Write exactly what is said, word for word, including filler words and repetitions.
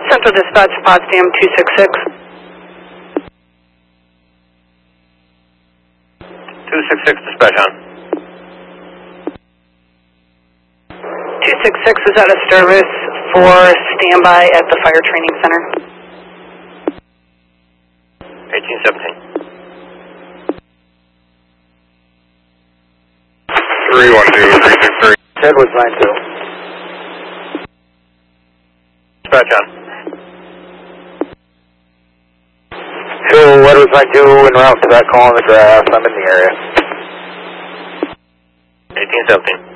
Central Dispatch, Potsdam two six six. two six six, dispatch on. two six six is out of service for standby at the Fire Training Center. eighteen seventeen. three one two, three six three. Edwards nine two. Dispatch on. Phil, Edwards nine two, en route to that call in the grass. I'm in the area. eighteen seventeen.